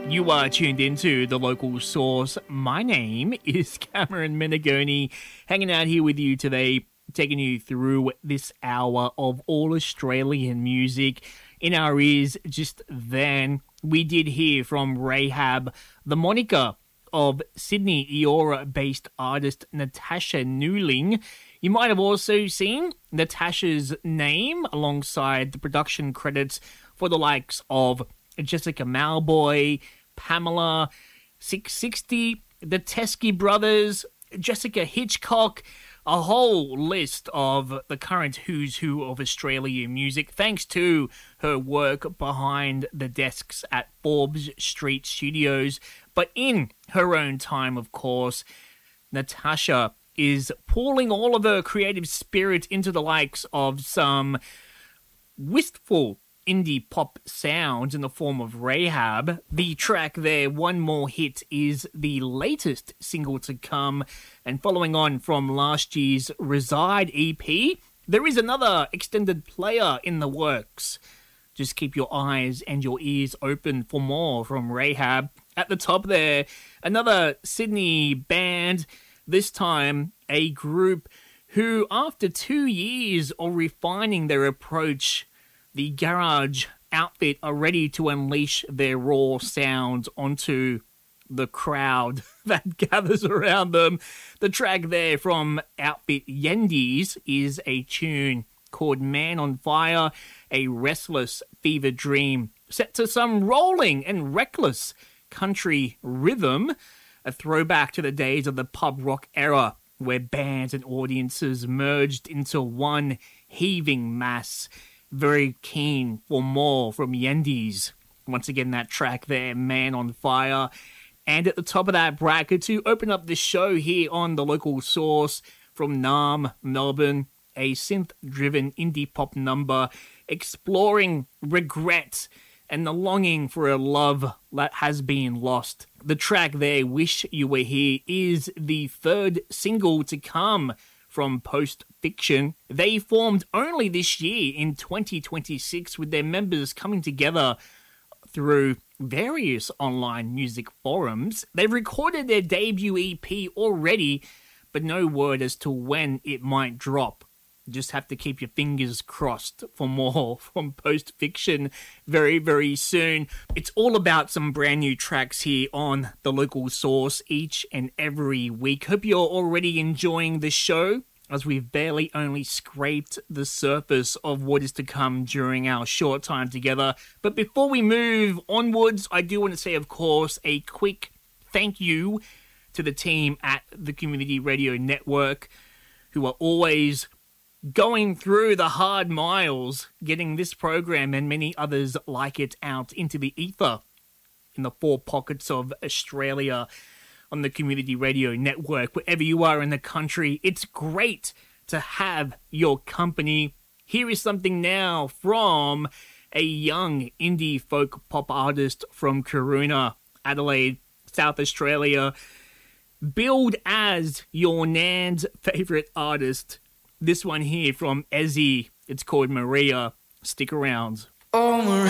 You are tuned into The Local Source. My name is Cameron Menegoni, hanging out here with you today, taking you through this hour of all Australian music. In our ears just then, we did hear from Rahab, the moniker of Sydney Eora-based artist Natasha Newling. You might have also seen Natasha's name alongside the production credits for the likes of Jessica Malboy, Pamela, 660, the Teskey Brothers, Jessica Hitchcock, a whole list of the current who's who of Australian music, thanks to her work behind the desks at Forbes Street Studios. But in her own time, of course, Natasha is pulling all of her creative spirit into the likes of some wistful indie pop sounds in the form of Rahab. The track there, One More Hit, is the latest single to come, and following on from last year's Reside EP, there is another extended player in the works. Just keep your eyes and your ears open for more from Rahab. At the top there, another Sydney band, this time a group who, after 2 years of refining their approach, the garage outfit are ready to unleash their raw sound onto the crowd that gathers around them. The track there from outfit Yendies is a tune called Man on Fire, a restless fever dream set to some rolling and reckless country rhythm, a throwback to the days of the pub rock era where bands and audiences merged into one heaving mass. Very keen for more from Yendies. Once again, that track there, Man on Fire. And at the top of that bracket, to open up the show here on The Local Source, from Naarm, Melbourne, a synth-driven indie pop number exploring regret and the longing for a love that has been lost. The track there, Wish You Were Here, is the third single to come from Post Fiction. They formed only this year in 2026, with their members coming together through various online music forums. They've recorded their debut EP already, but no word as to when it might drop. Just have to keep your fingers crossed for more from Post Fiction very, very soon. It's all about some brand new tracks here on The Local Source each and every week. Hope you're already enjoying the show, as we've barely only scraped the surface of what is to come during our short time together. But before we move onwards, I do want to say, of course, a quick thank you to the team at the Community Radio Network, who are always going through the hard miles, getting this program and many others like it out into the ether in the four pockets of Australia on the Community Radio Network. Wherever you are in the country, it's great to have your company. Here is something now from a young indie folk pop artist from Corunna, Adelaide, South Australia, billed as your Nan's favourite artist. This one here from Ezzy, it's called Maria. Stick around. Oh, Maria.